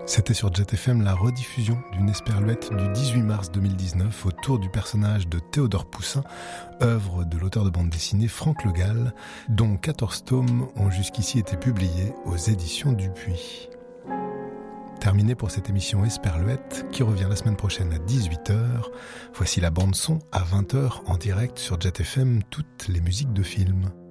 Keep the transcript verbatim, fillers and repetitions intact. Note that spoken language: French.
C'était sur Jet F M la rediffusion d'une Esperluette du dix-huit mars deux mille dix-neuf autour du personnage de Théodore Poussin, œuvre de l'auteur de bande dessinée Franck Le Gall, dont quatorze tomes ont jusqu'ici été publiés aux éditions Dupuis. Terminé pour cette émission Esperluette qui revient la semaine prochaine à dix-huit heures. Voici la bande son à vingt heures en direct sur Jet F M, toutes les musiques de films.